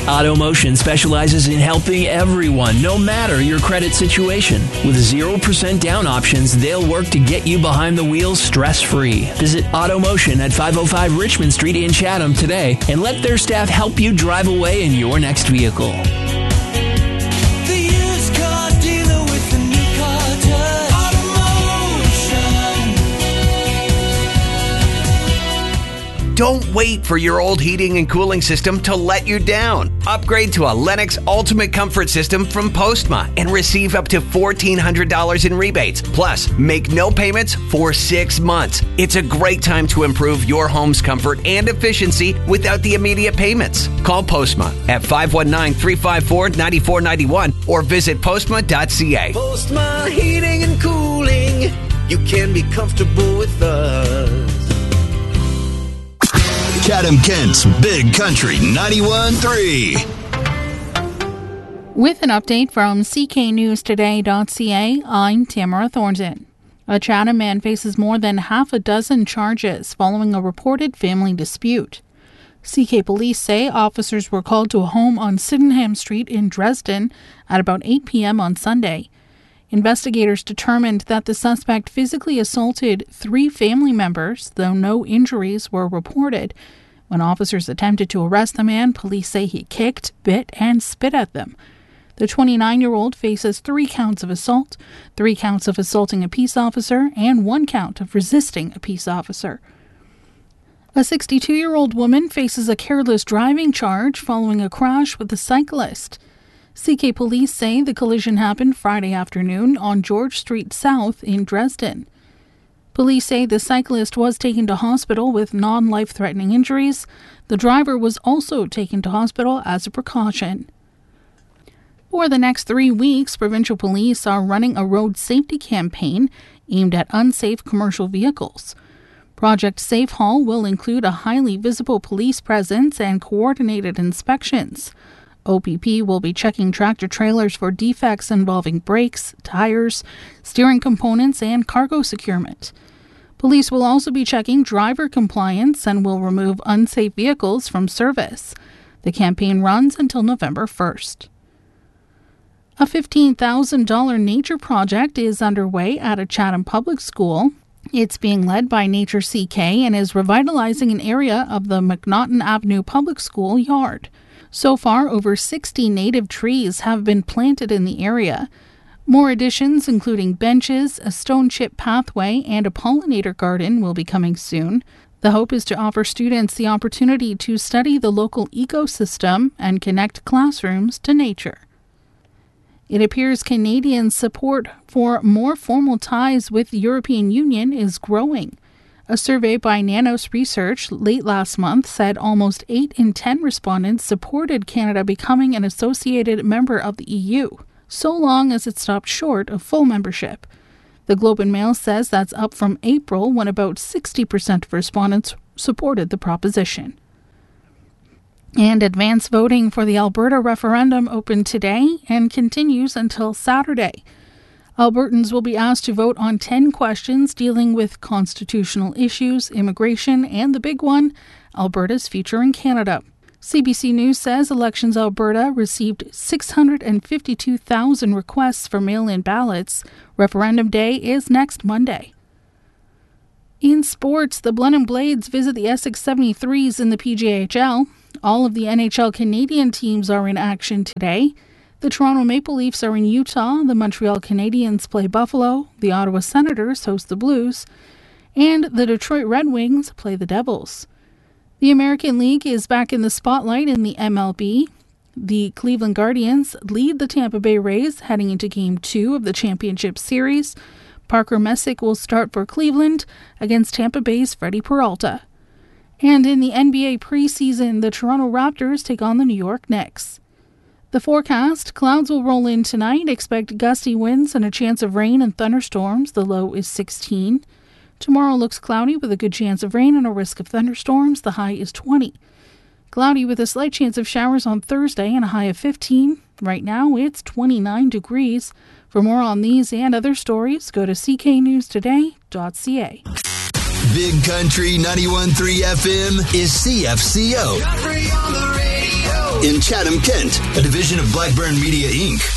AutoMotion specializes in helping everyone, no matter your credit situation. With 0% down options, they'll work to get you behind the wheel stress-free. Visit AutoMotion at 505 Richmond Street in Chatham today and let their staff help you drive away in your next vehicle. Don't wait for your old heating and cooling system to let you down. Upgrade to a Lennox Ultimate Comfort System from Postma and receive up to $1,400 in rebates. Plus, make no payments for 6 months. It's a great time to improve your home's comfort and efficiency without the immediate payments. Call Postma at 519-354-9491 or visit postma.ca. Postma Heating and Cooling. You can be comfortable with us. Chatham-Kent's Big Country 91.3. With an update from cknewstoday.ca, I'm Tamara Thornton. A Chatham man faces more than half a dozen charges following a reported family dispute. CK police say officers were called to a home on Sydenham Street in Dresden at about 8 p.m. on Sunday. Investigators determined that the suspect physically assaulted 3 family members, though no injuries were reported. When officers attempted to arrest the man, police say he kicked, bit, and spit at them. The 29-year-old faces 3 counts of assault, 3 counts of assaulting a peace officer, and 1 count of resisting a peace officer. A 62-year-old woman faces a careless driving charge following a crash with a cyclist. CK police say the collision happened Friday afternoon on George Street South in Dresden. Police say the cyclist was taken to hospital with non-life-threatening injuries. The driver was also taken to hospital as a precaution. For the next 3 weeks, provincial police are running a road safety campaign aimed at unsafe commercial vehicles. Project Safe Haul will include a highly visible police presence and coordinated inspections. OPP will be checking tractor-trailers for defects involving brakes, tires, steering components, and cargo securement. Police will also be checking driver compliance and will remove unsafe vehicles from service. The campaign runs until November 1st. A $15,000 nature project is underway at a Chatham public school. It's being led by Nature CK and is revitalizing an area of the McNaughton Avenue Public School yard. So far, over 60 native trees have been planted in the area. More additions, including benches, a stone chip pathway, and a pollinator garden, will be coming soon. The hope is to offer students the opportunity to study the local ecosystem and connect classrooms to nature. It appears Canadians' support for more formal ties with the European Union is growing. A survey by Nanos Research late last month said almost 8 in 10 respondents supported Canada becoming an associated member of the EU, so long as it stopped short of full membership. The Globe and Mail says that's up from April, when about 60% of respondents supported the proposition. And advance voting for the Alberta referendum opened today and continues until Saturday. Albertans will be asked to vote on 10 questions dealing with constitutional issues, immigration, and the big one, Alberta's future in Canada. CBC News says Elections Alberta received 652,000 requests for mail-in ballots. Referendum day is next Monday. In sports, the Blenheim Blades visit the Essex 73s in the PJHL. All of the NHL Canadian teams are in action today. The Toronto Maple Leafs are in Utah, the Montreal Canadiens play Buffalo, the Ottawa Senators host the Blues, and the Detroit Red Wings play the Devils. The American League is back in the spotlight in the MLB. The Cleveland Guardians lead the Tampa Bay Rays heading into Game 2 of the Championship Series. Parker Messick will start for Cleveland against Tampa Bay's Freddie Peralta. And in the NBA preseason, the Toronto Raptors take on the New York Knicks. The forecast: clouds will roll in tonight. Expect gusty winds and a chance of rain and thunderstorms. The low is 16. Tomorrow looks cloudy with a good chance of rain and a risk of thunderstorms. The high is 20. Cloudy with a slight chance of showers on Thursday and a high of 15. Right now it's 29 degrees. For more on these and other stories, go to cknewstoday.ca. Big Country 91.3 FM is CFCO. in Chatham, Kent, a division of Blackburn Media, Inc.